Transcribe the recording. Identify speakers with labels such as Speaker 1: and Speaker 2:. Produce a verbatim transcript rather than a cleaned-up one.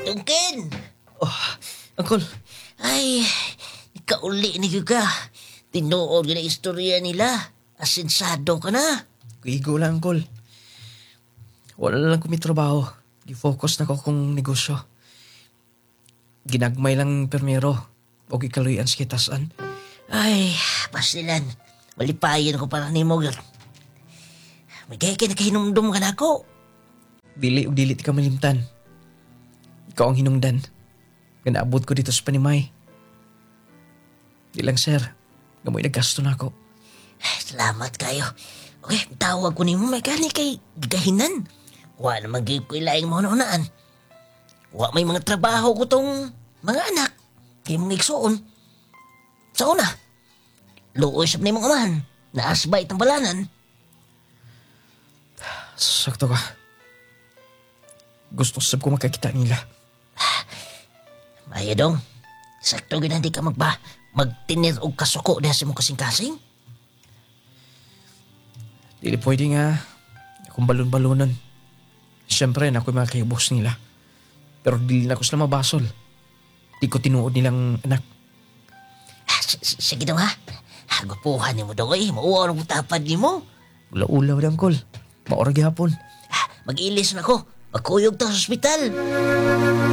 Speaker 1: Dungkin!
Speaker 2: Oh, Uncle.
Speaker 1: Ay, ikauli ni ka. Tinuod yun ang istorya nila. Asensado ka na.
Speaker 2: Kuigo lang, Uncle. Wala lang kumi trabaho. Gi-focus na ko kung negosyo. Ginagmay lang permero. O gikaluyan sa kitasan.
Speaker 1: Ay, pasilan. Malipayan ko para ni mo. Magay ka na kahinumdum ka na ako.
Speaker 2: Dili o dili ti ka malimtan. Ikaw ang hinungdan. Ganaabot ko dito sa Panimay. Di lang, sir. Gamoy naggasto na ako.
Speaker 1: Salamat kayo. Okay, tawag ko ni mo may kani kay gahinan. Wa na magiging ko ilaing mo naunaan. Wa may mga trabaho ko tong mga anak. Kay mga igsoon. Sa una, luoy sa mga amahan. Naasbay itang balanan.
Speaker 2: Sakto ka. Gusto sab ko makakita nila.
Speaker 1: Maya dong, sakto gina di ka magba, magtinir og kasuko dahil sa mong kasing-kasing.
Speaker 2: Dili pwede nga akong balon-balonan. Siyempre na ako'y mga kaibos nila. Pero dili na ako sila mabasol. Di ko tinuod nilang anak.
Speaker 1: Ah, s- s- Sige daw ha. Hagupuhan ni mo daw eh. Mauwa ang tapad ni mo.
Speaker 2: Ula-ulaw lang, Kol. Maorag hapon.
Speaker 1: Ah, Mag-ilis na ako. Magkuyog to sa ospital.